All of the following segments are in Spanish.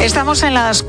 Estamos en las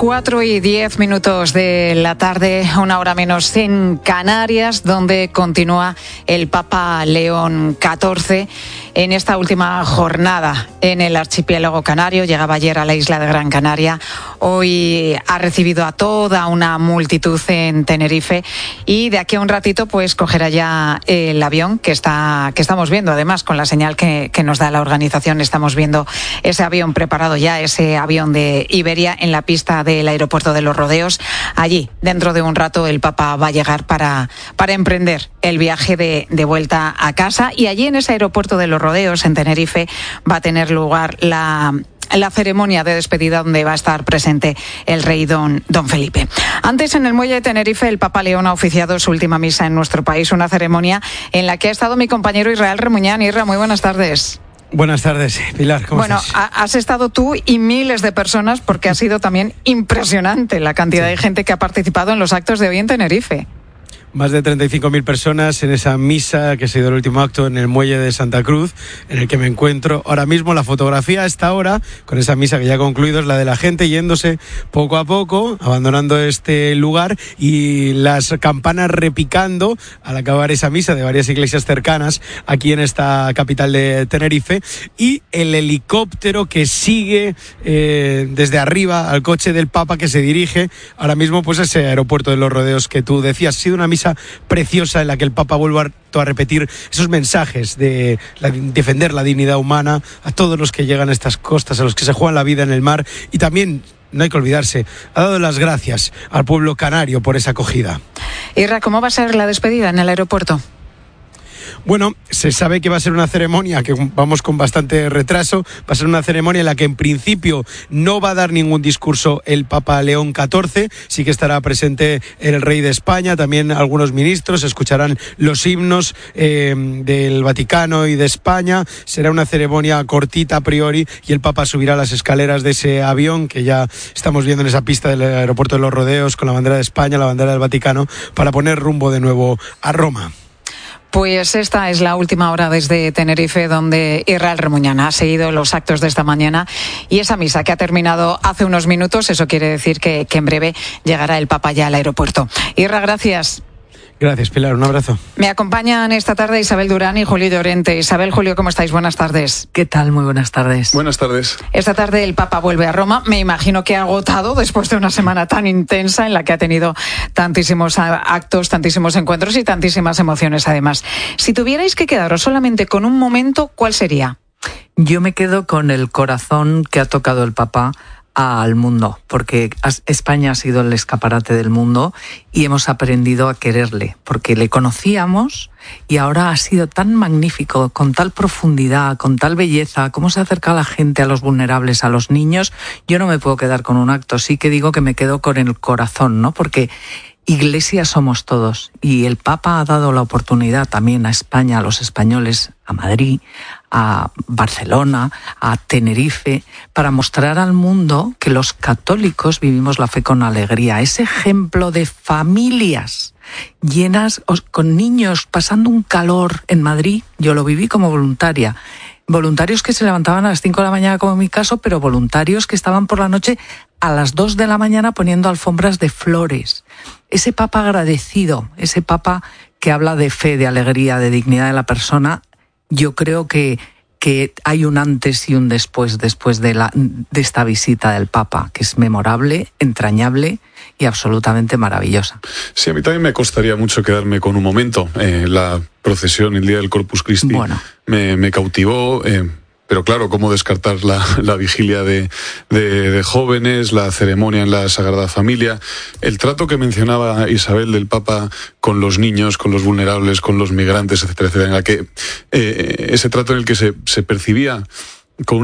4:10 de la tarde, una hora menos en Canarias, donde continúa el Papa León XIV en esta última jornada en el archipiélago canario. Llegaba ayer a la isla de Gran Canaria, hoy ha recibido a toda una multitud en Tenerife y de aquí a un ratito pues cogerá ya el avión que estamos viendo, además con la señal que nos da la organización, estamos viendo ese avión preparado ya, ese avión de Iberia en la pista del aeropuerto de Los Rodeos. Allí, dentro de un rato, el Papa va a llegar para emprender el viaje de vuelta a casa, y allí en ese aeropuerto de Los Rodeos, en Tenerife, va a tener lugar la ceremonia de despedida, donde va a estar presente el rey don Felipe. Antes, en el muelle de Tenerife, el Papa León ha oficiado su última misa en nuestro país, una ceremonia en la que ha estado mi compañero Israel Remuñán. Isra, muy buenas tardes. Buenas tardes, Pilar, ¿cómo estás? Bueno, has estado tú y miles de personas, porque ha sido también impresionante la cantidad de gente que ha participado en los actos de hoy en Tenerife. Más de 35.000 personas en esa misa que ha sido el último acto en el muelle de Santa Cruz, en el que me encuentro ahora mismo. La fotografía a esta hora, con esa misa que ya ha concluido, es la de la gente yéndose poco a poco, abandonando este lugar, y las campanas repicando al acabar esa misa de varias iglesias cercanas aquí en esta capital de Tenerife, y el helicóptero que sigue desde arriba al coche del Papa, que se dirige ahora mismo pues a ese aeropuerto de Los Rodeos que tú decías. Ha sido una misa preciosa en la que el Papa vuelve a repetir esos mensajes de defender la dignidad humana a todos los que llegan a estas costas, a los que se juegan la vida en el mar, y también, no hay que olvidarse, ha dado las gracias al pueblo canario por esa acogida. Irra, ¿cómo va a ser la despedida en el aeropuerto? Bueno, se sabe que va a ser una ceremonia, que vamos con bastante retraso, va a ser una ceremonia en la que en principio no va a dar ningún discurso el Papa León XIV, sí que estará presente el rey de España, también algunos ministros, escucharán los himnos del Vaticano y de España. Será una ceremonia cortita a priori, y el Papa subirá las escaleras de ese avión que ya estamos viendo en esa pista del aeropuerto de Los Rodeos, con la bandera de España, la bandera del Vaticano, para poner rumbo de nuevo a Roma. Pues esta es la última hora desde Tenerife, donde Israel Remuñán ha seguido los actos de esta mañana, y esa misa que ha terminado hace unos minutos, eso quiere decir que en breve llegará el Papa ya al aeropuerto. Irra, gracias. Gracias, Pilar, un abrazo. Me acompañan esta tarde Isabel Durán y Julio Llorente. Isabel, Julio, ¿cómo estáis? Buenas tardes. ¿Qué tal? Muy buenas tardes. Buenas tardes. Esta tarde el Papa vuelve a Roma. Me imagino que agotado después de una semana tan intensa en la que ha tenido tantísimos actos, tantísimos encuentros y tantísimas emociones además. Si tuvierais que quedaros solamente con un momento, ¿cuál sería? Yo me quedo con el corazón que ha tocado el Papa al mundo, porque España ha sido el escaparate del mundo y hemos aprendido a quererle, porque le conocíamos y ahora ha sido tan magnífico, con tal profundidad, con tal belleza, cómo se acerca a la gente, a los vulnerables, a los niños. Yo no me puedo quedar con un acto, sí que digo que me quedo con el corazón, ¿no? Porque Iglesia somos todos, y el Papa ha dado la oportunidad también a España, a los españoles, a Madrid, a Barcelona, a Tenerife, para mostrar al mundo que los católicos vivimos la fe con alegría. Ese ejemplo de familias llenas, con niños pasando un calor en Madrid, yo lo viví como voluntaria. Voluntarios que se levantaban a las 5 de la mañana, como en mi caso, pero voluntarios que estaban por la noche a las 2 de la mañana poniendo alfombras de flores. Ese Papa agradecido, ese Papa que habla de fe, de alegría, de dignidad de la persona, yo creo que hay un antes y un después de esta visita del Papa, que es memorable, entrañable y absolutamente maravillosa. Sí, a mí también me costaría mucho quedarme con un momento. La procesión, el día del Corpus Christi, bueno, me cautivó. Pero claro, ¿cómo descartar la vigilia de jóvenes, la ceremonia en la Sagrada Familia? El trato que mencionaba Isabel del Papa con los niños, con los vulnerables, con los migrantes, etcétera, etcétera, en la que ese trato en el que se percibía con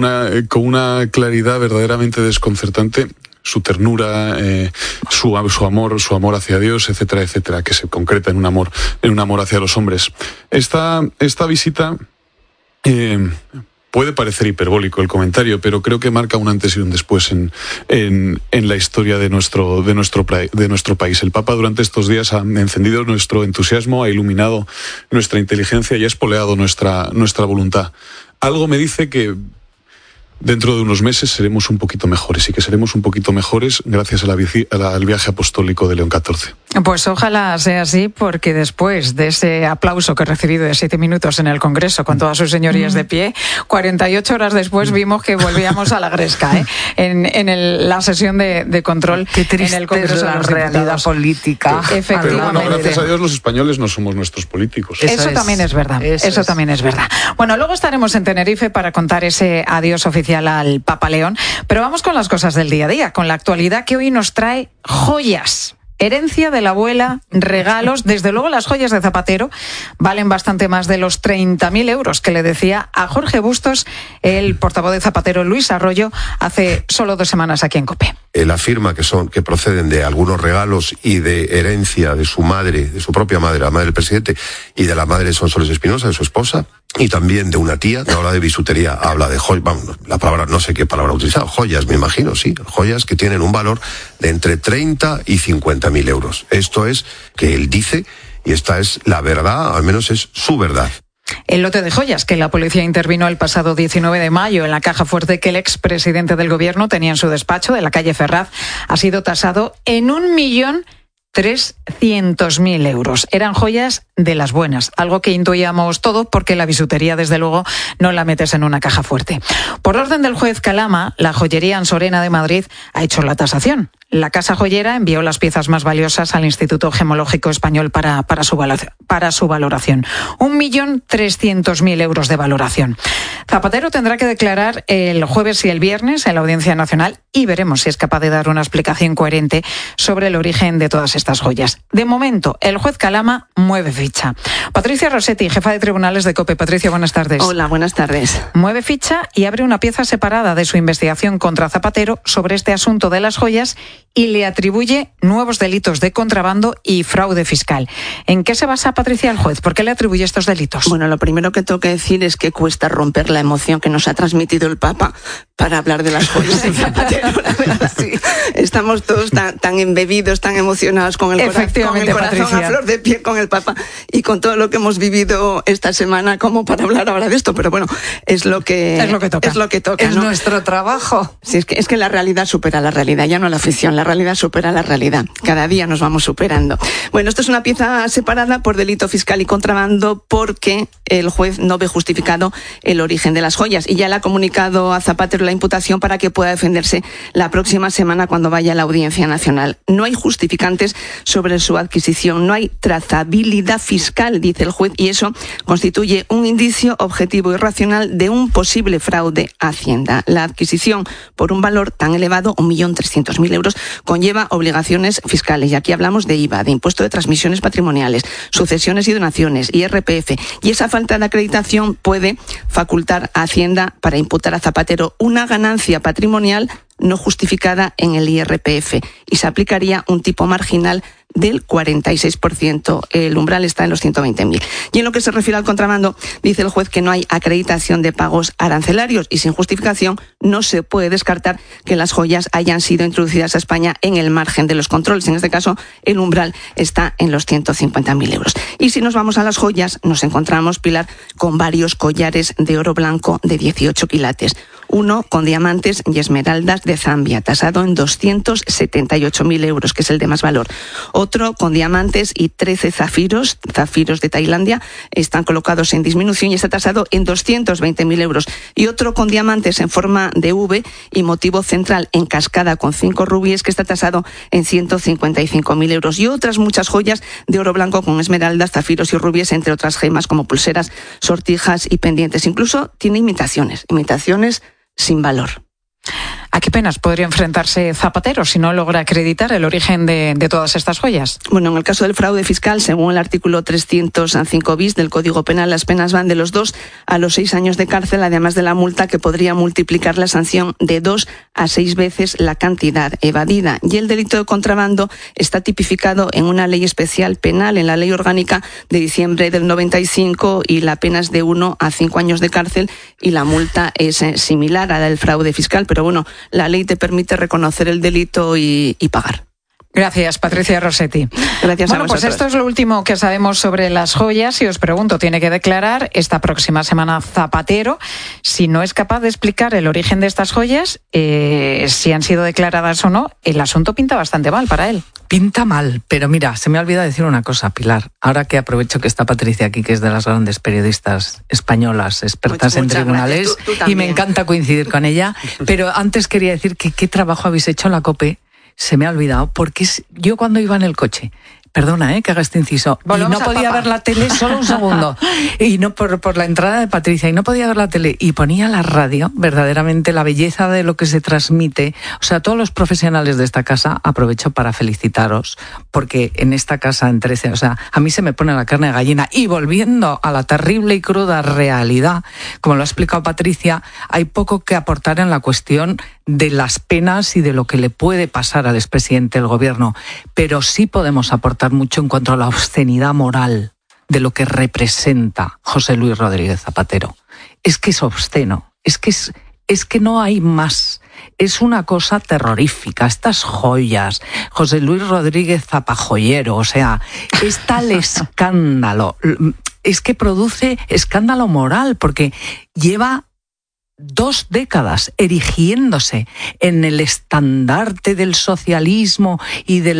una claridad verdaderamente desconcertante su ternura, su amor hacia Dios, etcétera, etcétera, que se concreta en un amor hacia los hombres. Esta visita puede parecer hiperbólico el comentario, pero creo que marca un antes y un después en la historia de nuestro país. El Papa durante estos días ha encendido nuestro entusiasmo, ha iluminado nuestra inteligencia y ha espoleado nuestra voluntad. Algo me dice que dentro de unos meses seremos un poquito mejores, y que seremos un poquito mejores gracias al viaje apostólico de León XIV. Pues ojalá sea así, porque después de ese aplauso que he recibido de 7 minutos en el Congreso con todas sus señorías de pie, 48 horas después vimos que volvíamos a la gresca, en la sesión de control. Qué triste en el Congreso es la realidad política. Efectivamente. Pero bueno, gracias a Dios los españoles no somos nuestros políticos. Eso también es verdad. Eso también es verdad. Bueno, luego estaremos en Tenerife para contar ese adiós oficial al Papa León, pero vamos con las cosas del día a día, con la actualidad que hoy nos trae joyas. Herencia de la abuela, regalos. Desde luego las joyas de Zapatero valen bastante más de los 30.000 euros que le decía a Jorge Bustos el portavoz de Zapatero, Luis Arroyo, hace solo 2 semanas aquí en COPE. Él afirma que proceden de algunos regalos y de herencia de su madre, de su propia madre, la madre del presidente, y de la madre de Sonsoles Espinosa, de su esposa, y también de una tía. No habla de bisutería, habla de joyas. Vamos, la palabra, no sé qué palabra ha utilizado, joyas, me imagino, sí, joyas que tienen un valor de entre 30 y 50.000 euros. Esto es que él dice, y esta es la verdad, al menos es su verdad. El lote de joyas que la policía intervino el pasado 19 de mayo en la caja fuerte que el expresidente del gobierno tenía en su despacho de la calle Ferraz ha sido tasado en 1.300.000 euros. Eran joyas de las buenas, algo que intuíamos todos porque la bisutería, desde luego, no la metes en una caja fuerte. Por orden del juez Calama, la joyería Ansorena de Madrid ha hecho la tasación. La casa joyera envió las piezas más valiosas al Instituto Gemológico Español para su valoración. 1.300.000 euros de valoración. Zapatero tendrá que declarar el jueves y el viernes en la Audiencia Nacional y veremos si es capaz de dar una explicación coherente sobre el origen de todas estas joyas. De momento, el juez Calama mueve ficha. Patricia Rossetti, jefa de tribunales de COPE. Patricia, buenas tardes. Hola, buenas tardes. Mueve ficha y abre una pieza separada de su investigación contra Zapatero sobre este asunto de las joyas y le atribuye nuevos delitos de contrabando y fraude fiscal. ¿En qué se basa, Patricia, el juez? ¿Por qué le atribuye estos delitos? Bueno, lo primero que tengo que decir es que cuesta romper la emoción que nos ha transmitido el Papa para hablar de las joyas de Zapatero. La verdad, sí. Estamos todos tan embebidos, tan emocionados con el corazón a flor de piel con el Papa y con todo lo que hemos vivido esta semana como para hablar ahora de esto. Pero bueno, es lo que toca. Es ¿no? nuestro trabajo. Sí, es que la realidad supera la realidad, ya no la ficción. La realidad supera la realidad. Cada día nos vamos superando. Bueno, esto es una pieza separada por delito fiscal y contrabando porque el juez no ve justificado el origen de las joyas y ya le ha comunicado a Zapatero la imputación para que pueda defenderse la próxima semana cuando vaya a la Audiencia Nacional. No hay justificantes sobre su adquisición, no hay trazabilidad fiscal, dice el juez, y eso constituye un indicio objetivo y racional de un posible fraude a Hacienda. La adquisición por un valor tan elevado, 1.300.000 euros, conlleva obligaciones fiscales. Y aquí hablamos de IVA, de impuesto de transmisiones patrimoniales, sucesiones y donaciones, IRPF. Y esa falta de acreditación puede facultar a Hacienda para imputar a Zapatero una ganancia patrimonial no justificada en el IRPF y se aplicaría un tipo marginal del 46%. El umbral está en los 120.000. Y en lo que se refiere al contrabando, dice el juez que no hay acreditación de pagos arancelarios y sin justificación no se puede descartar que las joyas hayan sido introducidas a España en el margen de los controles. En este caso, el umbral está en los 150.000 euros. Y si nos vamos a las joyas, nos encontramos, Pilar, con varios collares de oro blanco de 18 quilates. Uno con diamantes y esmeraldas de Zambia, tasado en 278.000 euros, que es el de más valor. Otro con diamantes y 13 zafiros de Tailandia, están colocados en disminución y está tasado en 220.000 euros. Y otro con diamantes en forma de V y motivo central en cascada con 5 rubíes, que está tasado en 155.000 euros. Y otras muchas joyas de oro blanco con esmeraldas, zafiros y rubíes, entre otras gemas como pulseras, sortijas y pendientes. Incluso tiene imitaciones sin valor. ¿A qué penas podría enfrentarse Zapatero si no logra acreditar el origen de todas estas joyas? Bueno, en el caso del fraude fiscal, según el artículo 305 bis del Código Penal, las penas van de los 2 a los 6 años de cárcel, además de la multa que podría multiplicar la sanción de 2 a 6 veces la cantidad evadida. Y el delito de contrabando está tipificado en una ley especial penal, en la Ley Orgánica de diciembre del 95, y la pena es de 1 a 5 años de cárcel y la multa es similar a la del fraude fiscal, pero bueno, la ley te permite reconocer el delito y pagar. Gracias, Patricia Rossetti. Gracias a vosotros. Pues esto es lo último que sabemos sobre las joyas y os pregunto, ¿tiene que declarar esta próxima semana Zapatero? Si no es capaz de explicar el origen de estas joyas, si han sido declaradas o no, el asunto pinta bastante mal para él. Pinta mal, pero mira, se me ha olvidado decir una cosa, Pilar. Ahora que aprovecho que está Patricia aquí, que es de las grandes periodistas españolas, expertas en tribunales, tú y me encanta coincidir con ella, pero antes quería decir que qué trabajo habéis hecho en la COPE. Se me ha olvidado, porque yo cuando iba en el coche, perdona, que haga este inciso, y no podía ver la tele, solo un segundo, y no por la entrada de Patricia, y no podía ver la tele, y ponía la radio, verdaderamente la belleza de lo que se transmite. O sea, todos los profesionales de esta casa, aprovecho para felicitaros, porque en esta casa, en 13, o sea, a mí se me pone la carne de gallina, y volviendo a la terrible y cruda realidad, como lo ha explicado Patricia, hay poco que aportar en la cuestión de las penas y de lo que le puede pasar al expresidente del gobierno, pero sí podemos aportar mucho en cuanto a la obscenidad moral de lo que representa José Luis Rodríguez Zapatero. Es que es obsceno, es que no hay más. Es una cosa terrorífica, estas joyas, José Luis Rodríguez Zapajoyero, o sea, es tal escándalo, es que produce escándalo moral, porque lleva 2 décadas erigiéndose en el estandarte del socialismo y de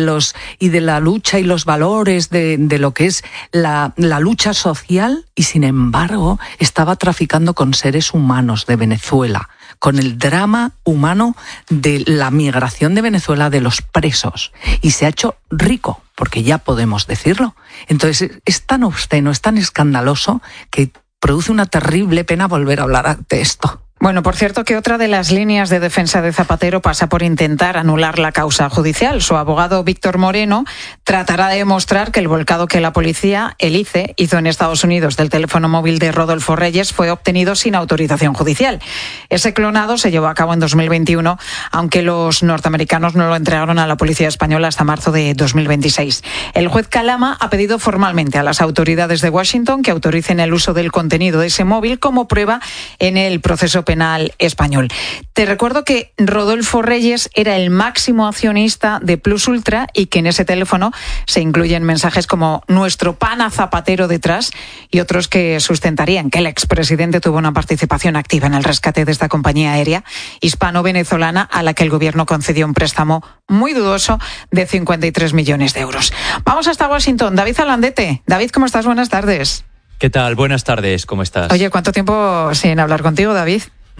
la lucha y los valores de lo que es la lucha social, y sin embargo estaba traficando con seres humanos de Venezuela, con el drama humano de la migración de Venezuela, de los presos, y se ha hecho rico, porque ya podemos decirlo. Entonces es tan obsceno, es tan escandaloso, que produce una terrible pena volver a hablar de esto. Bueno, por cierto que otra de las líneas de defensa de Zapatero pasa por intentar anular la causa judicial. Su abogado Víctor Moreno tratará de demostrar que el volcado que la policía, el ICE, hizo en Estados Unidos del teléfono móvil de Rodolfo Reyes fue obtenido sin autorización judicial. Ese clonado se llevó a cabo en 2021, aunque los norteamericanos no lo entregaron a la policía española hasta marzo de 2026. El juez Calama ha pedido formalmente a las autoridades de Washington que autoricen el uso del contenido de ese móvil como prueba en el proceso penal español. Te recuerdo que Rodolfo Reyes era el máximo accionista de Plus Ultra y que en ese teléfono se incluyen mensajes como "nuestro pana Zapatero detrás" y otros que sustentarían que el expresidente tuvo una participación activa en el rescate de esta compañía aérea hispano-venezolana a la que el gobierno concedió un préstamo muy dudoso de 53 millones de euros. Vamos hasta Washington. David Alandete. David, ¿cómo estás? Buenas tardes. ¿Qué tal? Buenas tardes, ¿cómo estás? Oye, ¿cuánto tiempo sin hablar contigo, David?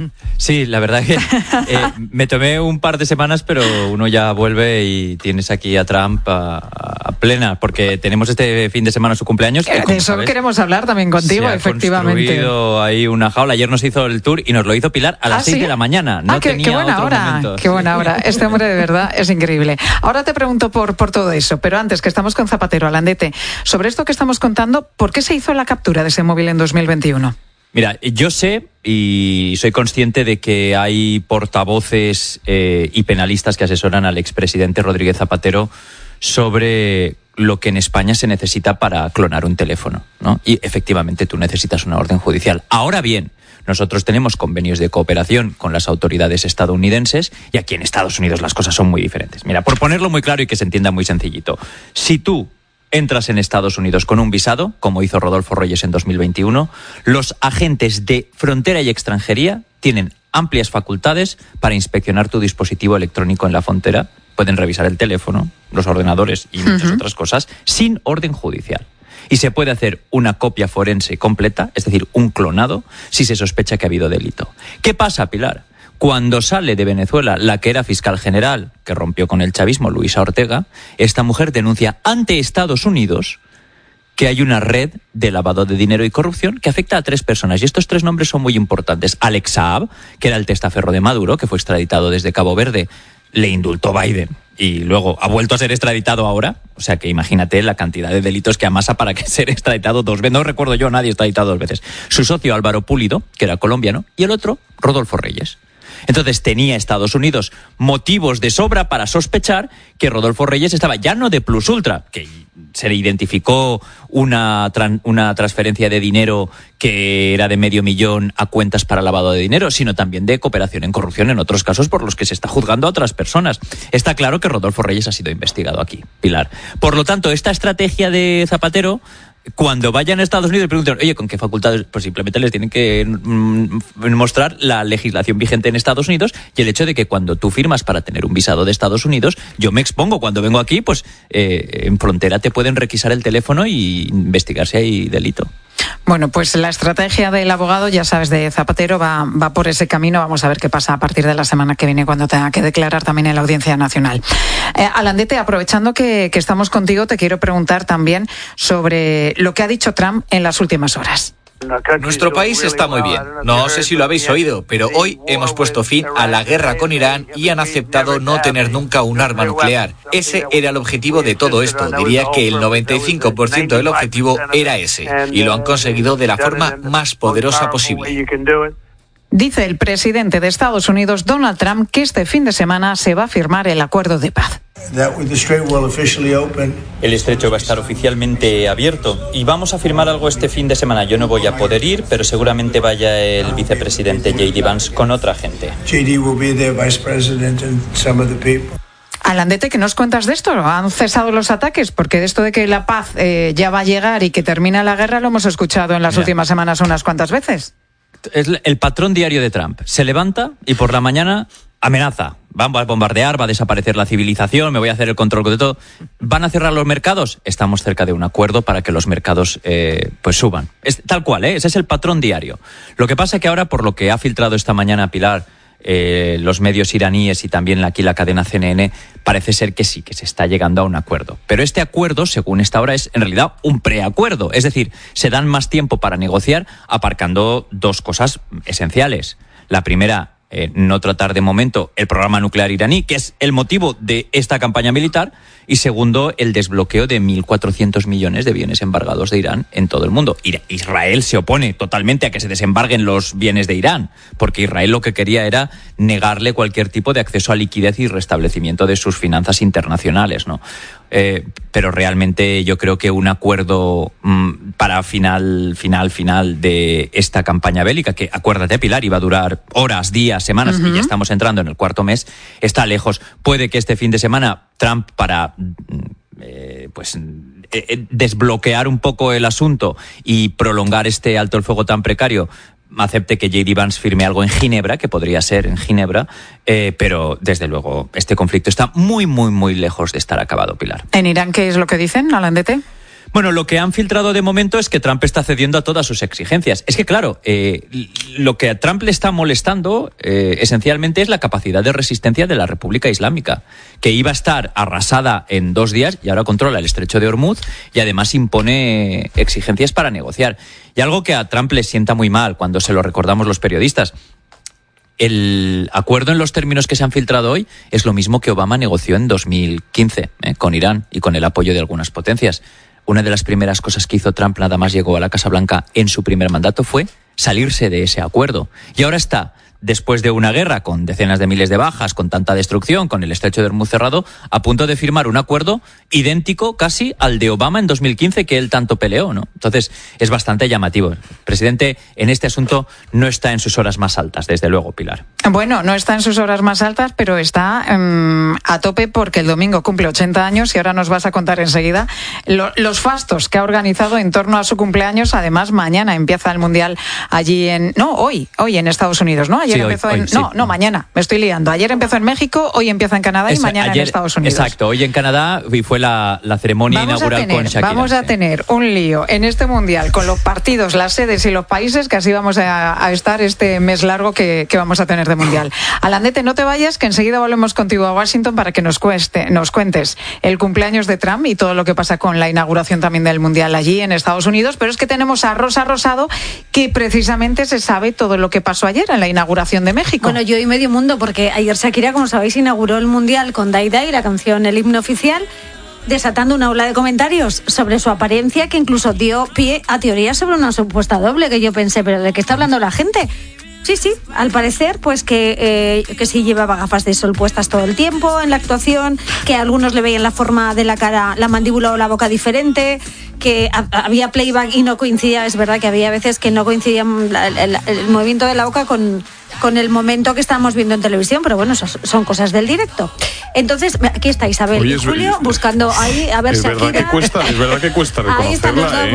Sí, la verdad que me tomé un par de semanas, pero uno ya vuelve y tienes aquí a Trump a plena, porque tenemos este fin de semana su cumpleaños. De eso queremos hablar también contigo, efectivamente. Se ha construido ahí una jaula. Ayer nos hizo el tour y nos lo hizo Pilar a las 6 de la mañana. No tenía qué buena otro hora, momento. qué buena hora. Este hombre de verdad es increíble. Ahora te pregunto por todo eso, pero antes, que estamos con Zapatero, Alandete, sobre esto que estamos contando, ¿por qué se hizo la captura de ese móvil en 2021? Mira, yo sé y soy consciente de que hay portavoces y penalistas que asesoran al expresidente Rodríguez Zapatero sobre lo que en España se necesita para clonar un teléfono, ¿no? Y efectivamente tú necesitas una orden judicial. Ahora bien, nosotros tenemos convenios de cooperación con las autoridades estadounidenses y aquí en Estados Unidos las cosas son muy diferentes. Mira, por ponerlo muy claro y que se entienda muy sencillito, si tú entras en Estados Unidos con un visado, como hizo Rodolfo Reyes en 2021, los agentes de frontera y extranjería tienen amplias facultades para inspeccionar tu dispositivo electrónico en la frontera. Pueden revisar el teléfono, los ordenadores y muchas otras cosas sin orden judicial. Y se puede hacer una copia forense completa, es decir, un clonado, si se sospecha que ha habido delito. ¿Qué pasa, Pilar? Cuando sale de Venezuela la que era fiscal general, que rompió con el chavismo, Luisa Ortega, esta mujer denuncia ante Estados Unidos que hay una red de lavado de dinero y corrupción que afecta a 3 personas. Y estos 3 nombres son muy importantes. Alex Saab, que era el testaferro de Maduro, que fue extraditado desde Cabo Verde, le indultó Biden y luego ha vuelto a ser extraditado ahora. O sea que imagínate la cantidad de delitos que amasa para que ser extraditado 2 veces. No recuerdo yo a nadie extraditado 2 veces. Su socio Álvaro Pulido, que era colombiano, y el otro, Rodolfo Reyes. Entonces tenía Estados Unidos motivos de sobra para sospechar que Rodolfo Reyes estaba ya no de plus ultra, que se le identificó una transferencia de dinero que era de $500,000 a cuentas para lavado de dinero, sino también de cooperación en corrupción en otros casos por los que se está juzgando a otras personas. Está claro que Rodolfo Reyes ha sido investigado aquí, Pilar. Por lo tanto, esta estrategia de Zapatero, cuando vayan a Estados Unidos y pregunten, oye, ¿con qué facultades? Pues simplemente les tienen que mostrar la legislación vigente en Estados Unidos y el hecho de que cuando tú firmas para tener un visado de Estados Unidos, yo me expongo. Cuando vengo aquí, pues en frontera te pueden requisar el teléfono y investigar si hay delito. Bueno, pues la estrategia del abogado, ya sabes, de Zapatero va por ese camino. Vamos a ver qué pasa a partir de la semana que viene cuando tenga que declarar también en la Audiencia Nacional. Alandete, aprovechando que estamos contigo, te quiero preguntar también sobre lo que ha dicho Trump en las últimas horas. Nuestro país está muy bien. No sé si lo habéis oído, pero hoy hemos puesto fin a la guerra con Irán y han aceptado no tener nunca un arma nuclear. Ese era el objetivo de todo esto. Diría que el 95% del objetivo era ese. Y lo han conseguido de la forma más poderosa posible. Dice el presidente de Estados Unidos, Donald Trump, que este fin de semana se va a firmar el acuerdo de paz. El estrecho va a estar oficialmente abierto y vamos a firmar algo este fin de semana. Yo no voy a poder ir, pero seguramente vaya el vicepresidente J.D. Vance con otra gente. Alandete, ¿qué nos cuentas de esto? ¿Han cesado los ataques? Porque de esto de que la paz ya va a llegar y que termina la guerra lo hemos escuchado en las últimas semanas unas cuantas veces. Es el patrón diario de Trump. Se levanta y por la mañana amenaza. Vamos a bombardear, va a desaparecer la civilización, me voy a hacer el control de todo. ¿Van a cerrar los mercados? Estamos cerca de un acuerdo para que los mercados pues suban. Es tal cual, ese es el patrón diario. Lo que pasa es que ahora, por lo que ha filtrado esta mañana Pilar, los medios iraníes y también aquí la cadena CNN, parece ser que sí, que se está llegando a un acuerdo. Pero este acuerdo, según esta hora, es en realidad un preacuerdo. Es decir, se dan más tiempo para negociar, aparcando dos cosas esenciales. La primera, no tratar de momento el programa nuclear iraní, que es el motivo de esta campaña militar, y segundo, el desbloqueo de 1.400 millones de bienes embargados de Irán en todo el mundo. Israel se opone totalmente a que se desembarguen los bienes de Irán, porque Israel lo que quería era negarle cualquier tipo de acceso a liquidez y restablecimiento de sus finanzas internacionales, ¿no? Pero realmente yo creo que un acuerdo para final de esta campaña bélica, que acuérdate, Pilar, iba a durar horas, días, semanas, y ya estamos entrando en el cuarto mes, está lejos. Puede que este fin de semana Trump, para desbloquear un poco el asunto y prolongar este alto el fuego tan precario, acepte que J.D. Vance firme algo en Ginebra, que podría ser en Ginebra, pero desde luego este conflicto está muy, muy, muy lejos de estar acabado, Pilar. ¿En Irán qué es lo que dicen, Alandete? Bueno, lo que han filtrado de momento es que Trump está cediendo a todas sus exigencias. Es que, claro, lo que a Trump le está molestando esencialmente es la capacidad de resistencia de la República Islámica, que iba a estar arrasada en 2 días y ahora controla el estrecho de Hormuz y además impone exigencias para negociar. Y algo que a Trump le sienta muy mal cuando se lo recordamos los periodistas. El acuerdo en los términos que se han filtrado hoy es lo mismo que Obama negoció en 2015 con Irán y con el apoyo de algunas potencias. Una de las primeras cosas que hizo Trump nada más llegó a la Casa Blanca en su primer mandato fue salirse de ese acuerdo. Y ahora está, después de una guerra con decenas de miles de bajas, con tanta destrucción, con el estrecho de Hormuz cerrado, a punto de firmar un acuerdo idéntico casi al de Obama en 2015 que él tanto peleó, ¿no? Entonces es bastante llamativo. El presidente en este asunto no está en sus horas más altas, desde luego, Pilar. Bueno, no está en sus horas más altas, pero está a tope porque el domingo cumple 80 años y ahora nos vas a contar enseguida los fastos que ha organizado en torno a su cumpleaños. Además, mañana empieza el Mundial allí hoy en Estados Unidos, ¿no? Ayer empezó mañana, me estoy liando. Ayer empezó en México, hoy empieza en Canadá y mañana en Estados Unidos. Exacto, hoy en Canadá y fue la ceremonia inaugural con Shakira. Vamos a tener un lío en este Mundial con los partidos, las sedes y los países, que así vamos a estar este mes largo que vamos a tener de Mundial. Alandete, no te vayas, que enseguida volvemos contigo a Washington para que nos cuentes el cumpleaños de Trump y todo lo que pasa con la inauguración también del Mundial allí en Estados Unidos. Pero es que tenemos a Rosa Rosado, que precisamente se sabe todo lo que pasó ayer en la inauguración de México. Bueno, yo y medio mundo, porque ayer Shakira, como sabéis, inauguró el Mundial con Dai Dai, la canción, el himno oficial, desatando una ola de comentarios sobre su apariencia que incluso dio pie a teorías sobre una supuesta doble, que yo pensé, ¿pero de qué está hablando la gente? Sí, al parecer, pues que sí llevaba gafas de sol puestas todo el tiempo en la actuación, que a algunos le veían la forma de la cara, la mandíbula o la boca diferente, que había playback y no coincidía. Es verdad que había veces que no coincidía el movimiento de la boca con el momento que estábamos viendo en televisión, pero bueno, son cosas del directo. Entonces, aquí está Isabel y Julio buscando ahí a ver Shakira. Es verdad que cuesta reconocerla,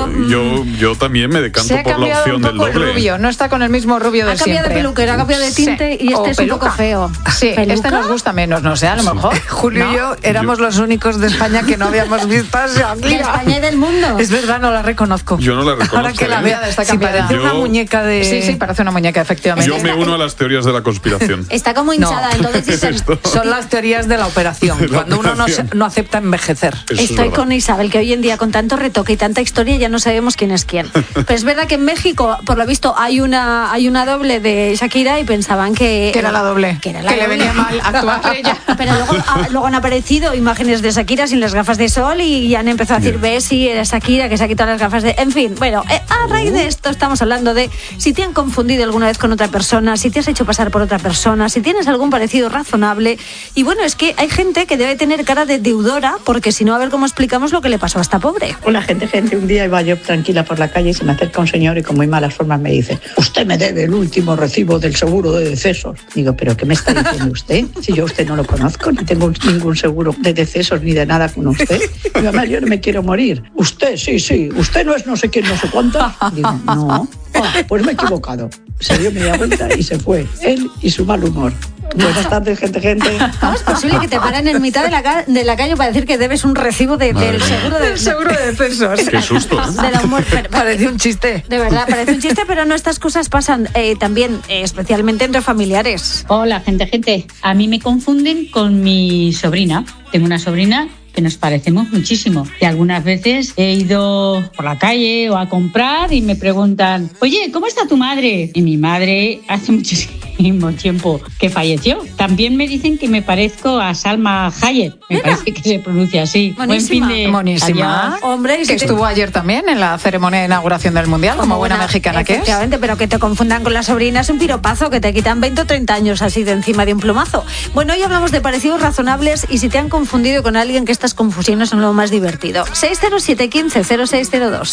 yo también me decanto por la opción del doble. Rubio, no está con el mismo rubio de siempre. Ha cambiado de peluquera, ha cambiado de tinte y este es un poco feo. Sí, este nos gusta menos, no sé, a lo mejor. Julio y yo éramos los únicos de España que no habíamos visto a Shakira. De España y del mundo. Es verdad, no la reconozco. Yo no la reconozco. Ahora que la vea, está cambiada. Parece una muñeca de... Sí, parece una muñeca, efectivamente. Yo me uno a las teorías de la conspiración. Está como hinchada, entonces dicen... Son las teorías de la operación, cuando uno no acepta envejecer. Estoy con Isabel, que hoy en día con tanto retoque y tanta historia ya no sabemos quién es quién. Pero es verdad que en México, por lo visto, hay una doble de Shakira y pensaban que era la doble, que le venía mal actuar ella. Pero luego han aparecido imágenes de Shakira sin las gafas de sol y han empezado a decir, ves, sí, era Shakira, que se ha quitado las gafas de... En fin, bueno, a raíz de esto estamos hablando de si te han confundido alguna vez con otra persona, si te has hecho pasar por otra persona, si tienes algún parecido razonable. Y bueno, es que hay gente que debe tener cara de deudora, porque si no, a ver cómo explicamos lo que le pasó a esta pobre. Hola, gente, un día iba yo tranquila por la calle y se me acerca un señor y con muy malas formas me dice: usted me debe el último recibo del seguro de decesos. Digo, ¿pero qué me está diciendo usted? Si yo a usted no lo conozco, ni tengo ningún seguro de decesos ni de nada con usted. Digo, además, yo no me quiero morir. Usted, sí, usted no es no sé quién, no sé cuánto. Digo, no, pues me he equivocado. Se dio media vuelta y se fue, él y su mal humor. Buenas tardes, gente. ¿Cómo es posible que te paren en mitad de la calle para decir que debes un recibo del seguro de decesos? Qué susto. De la muerte. Parece un chiste. De verdad, parece un chiste, pero no, estas cosas pasan también, especialmente entre familiares. Hola, gente. A mí me confunden con mi sobrina. Tengo una sobrina que nos parecemos muchísimo. Y algunas veces he ido por la calle o a comprar y me preguntan: oye, ¿cómo está tu madre? Y mi madre hace muchísimo tiempo que falleció. También me dicen que me parezco a Salma Hayek. Me parece que se pronuncia así. Buenísima. Buenísima. Hombre, que estuvo ayer también en la ceremonia de inauguración del Mundial, como buena mexicana que es. Efectivamente, pero que te confundan con la sobrina es un piropazo, que te quitan 20 o 30 años así de encima de un plumazo. Bueno, hoy hablamos de parecidos razonables y si te han confundido con alguien, que estas confusiones son lo más divertido. 607 15 0602.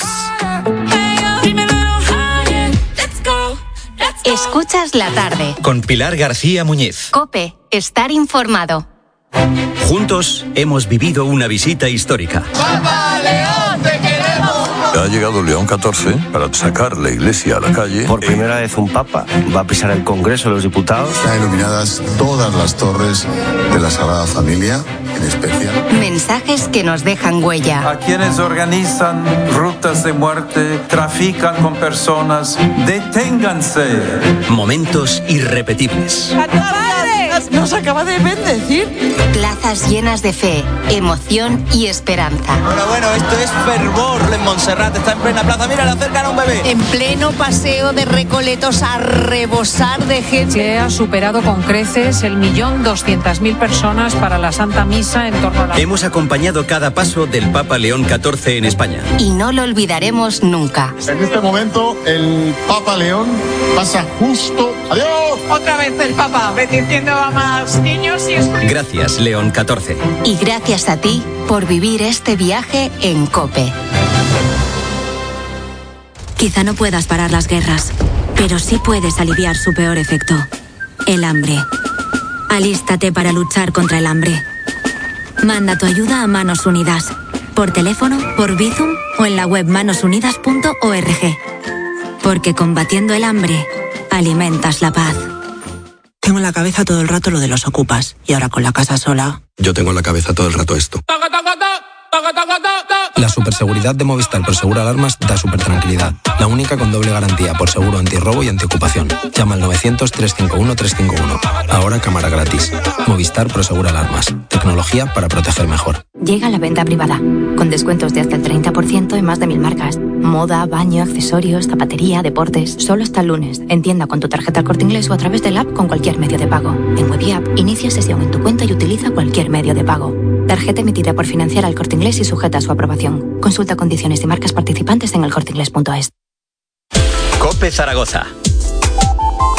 Escuchas la tarde. Con Pilar García Muñiz. COPE, estar informado. Juntos hemos vivido una visita histórica. ¡Papa León, te queremos! Ha llegado León XIV para sacar la iglesia a la calle. Por primera vez un papa va a pisar el Congreso de los Diputados. Están iluminadas todas las torres de la Sagrada Familia, en especial. Mensajes que nos dejan huella. A quienes organizan rutas de muerte, trafican con personas, deténganse. Momentos irrepetibles. Nos acaba de bendecir. Plazas llenas de fe, emoción y esperanza. Bueno, esto es fervor en Montserrat. Está en plena plaza. Mira, le acercan a un bebé. En pleno paseo de Recoletos a rebosar de gente. Se ha superado con creces el 1.200.000 personas para la Santa Misa en torno a la... Hemos acompañado cada paso del Papa León XIV en España. Y no lo olvidaremos nunca. En este momento, el Papa León pasa justo... ¡Adiós! Otra vez el Papa, bendiciendo a más niños y... Gracias, León XIV. Y gracias a ti por vivir este viaje en COPE. Quizá no puedas parar las guerras, pero sí puedes aliviar su peor efecto: el hambre. Alístate para luchar contra el hambre. Manda tu ayuda a Manos Unidas, por teléfono, por Bizum o en la web manosunidas.org. Porque combatiendo el hambre, alimentas la paz. Tengo en la cabeza todo el rato lo de los ocupas, y ahora con la casa sola... Yo tengo en la cabeza todo el rato esto. La superseguridad de Movistar Prosegur Alarmas da supertranquilidad. La única con doble garantía por seguro antirrobo y antiocupación. Llama al 900-351-351. Ahora cámara gratis. Movistar Prosegur Alarmas. Tecnología para proteger mejor. Llega la venta privada, con descuentos de hasta el 30% en más de 1000 marcas. Moda, baño, accesorios, zapatería, deportes. Solo hasta el lunes. En tienda con tu tarjeta El Corte Inglés o a través del app con cualquier medio de pago. En web y app, inicia sesión en tu cuenta y utiliza cualquier medio de pago. Tarjeta emitida por Financiera El Corte Inglés y sujeta a su aprobación. Consulta condiciones y marcas participantes en elcorteinglés.es. COPE Zaragoza.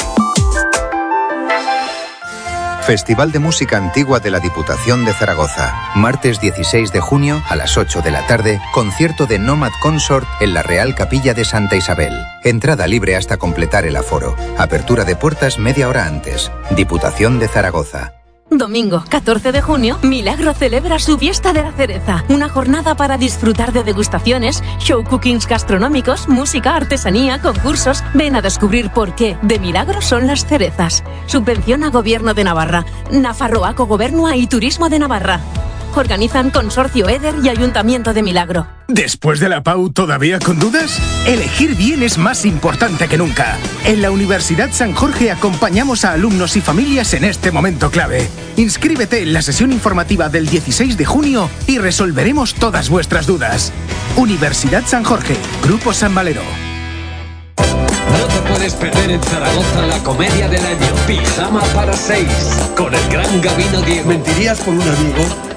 Festival de Música Antigua de la Diputación de Zaragoza. Martes 16 de junio a las 8 de la tarde, concierto de Nomad Consort en la Real Capilla de Santa Isabel. Entrada libre hasta completar el aforo. Apertura de puertas media hora antes. Diputación de Zaragoza. Domingo 14 de junio, Milagro celebra su Fiesta de la Cereza, una jornada para disfrutar de degustaciones, show cookings gastronómicos, música, artesanía, concursos. Ven a descubrir por qué de Milagro son las cerezas. Subvención a Gobierno de Navarra, Nafarroaco Gobernua y Turismo de Navarra. Organizan Consorcio Eder y Ayuntamiento de Milagro. ¿Después de la PAU todavía con dudas? Elegir bien es más importante que nunca. En la Universidad San Jorge acompañamos a alumnos y familias en este momento clave. Inscríbete en la sesión informativa del 16 de junio y resolveremos todas vuestras dudas. Universidad San Jorge, Grupo San Valero. No te puedes perder en Zaragoza la comedia del año, Pijama para 6, con el gran Gabino Diego. ¿Mentirías por un amigo?